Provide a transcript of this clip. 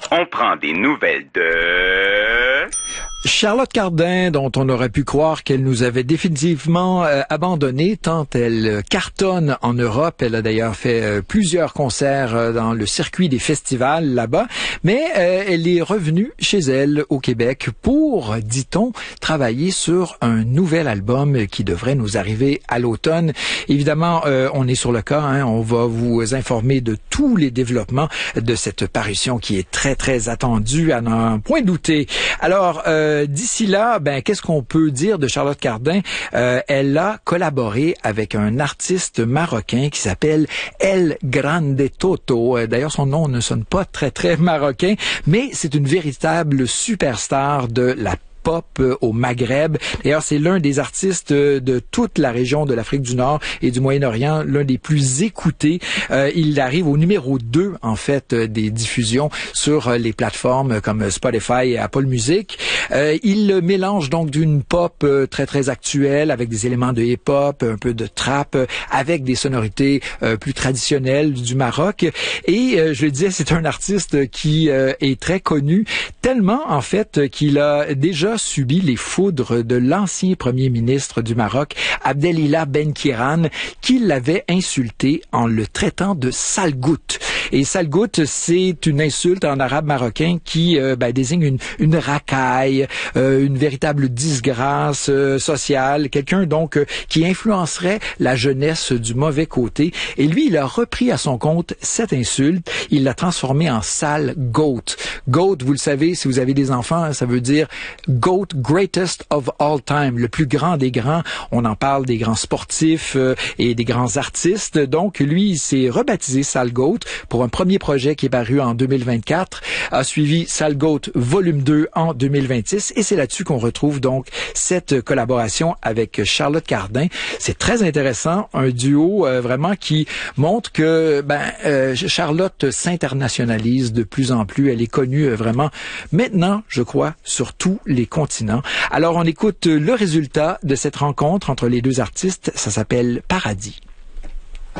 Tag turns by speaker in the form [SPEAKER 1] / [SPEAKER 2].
[SPEAKER 1] On prend des nouvelles de...
[SPEAKER 2] Charlotte Cardin, dont on aurait pu croire qu'elle nous avait définitivement abandonné, tant elle cartonne en Europe. Elle a d'ailleurs fait plusieurs concerts dans le circuit des festivals là-bas, mais elle est revenue chez elle au Québec pour, dit-on, travailler sur un nouvel album qui devrait nous arriver à l'automne. Évidemment, on est sur le cas, on va vous informer de tous les développements de cette parution qui est très, très attendue, à n'en point douter. Alors, d'ici là, qu'est-ce qu'on peut dire de Charlotte Cardin? Elle a collaboré avec un artiste marocain qui s'appelle El Grande Toto. D'ailleurs, son nom ne sonne pas très, très marocain, mais c'est une véritable superstar de la pop au Maghreb. D'ailleurs, c'est l'un des artistes de toute la région de l'Afrique du Nord et du Moyen-Orient, l'un des plus écoutés. Il arrive au numéro 2, en fait, des diffusions sur les plateformes comme Spotify et Apple Music. Il mélange donc d'une pop très, très actuelle avec des éléments de hip-hop, un peu de trap, avec des sonorités plus traditionnelles du Maroc. Et je le disais, c'est un artiste qui est très connu, tellement, en fait, qu'il a déjà subi les foudres de l'ancien premier ministre du Maroc, Abdelilah Ben-Kiran, qui l'avait insulté en le traitant de salgout. Et salgout, c'est une insulte en arabe marocain qui désigne une racaille, une véritable disgrâce sociale, quelqu'un donc qui influencerait la jeunesse du mauvais côté. Et lui, il a repris à son compte cette insulte, il l'a transformée en sale goat. Goat, vous le savez, si vous avez des enfants, ça veut dire GOAT, greatest of all time, le plus grand des grands. On en parle des grands sportifs et des grands artistes. Donc, lui, il s'est rebaptisé Sale Goat pour un premier projet qui est paru en 2024, a suivi Sale Goat volume 2 en 2026, et c'est là-dessus qu'on retrouve donc cette collaboration avec Charlotte Cardin. C'est très intéressant, un duo vraiment qui montre que Charlotte s'internationalise de plus en plus. Elle est connue vraiment maintenant, je crois, sur tous les continents. Alors, on écoute le résultat de cette rencontre entre les deux artistes. Ça s'appelle Paradis.